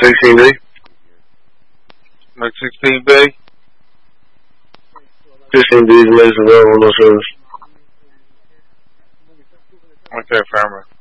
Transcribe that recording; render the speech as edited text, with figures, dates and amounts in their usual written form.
16B. Make 16B. 16B is emergency available, no service. Okay, affirmative.